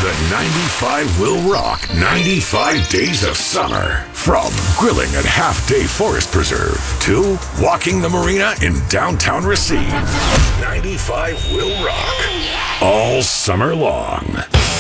The 95 will rock 95 days of summer. From grilling at Half Day Forest Preserve to walking the marina in downtown Racine. 95 will rock all summer long.